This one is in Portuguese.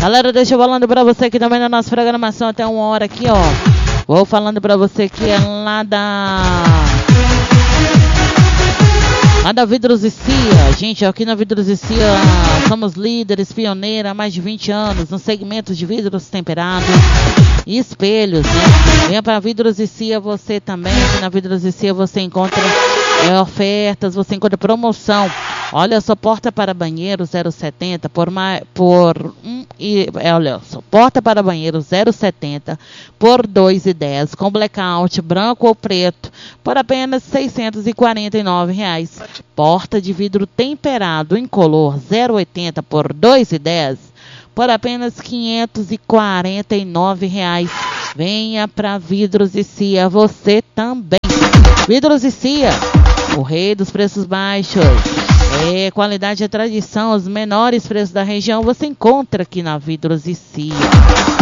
Galera, deixa eu falando pra você aqui também na nossa programação até 1h aqui, ó. Vou falando pra você que é lá da Vidros e Cia. Gente, aqui na Vidros e Cia somos líderes, pioneiros há mais de 20 anos no segmento de vidros temperados e espelhos, né? Venha para Vidros e Cia você também. Aqui na Vidros e Cia você encontra ofertas, você encontra promoção. Olha só, porta para banheiro 0,70 olha só, porta para banheiro 0,70 por 2,10 com blackout branco ou preto por apenas R$ 649. Porta de vidro temperado incolor 0,80 por 2,10 por apenas R$ 549. Venha para Vidros e Cia você também. Vidros e Cia, o rei dos preços baixos. Qualidade e tradição, os menores preços da região você encontra aqui na Vidros e Cia.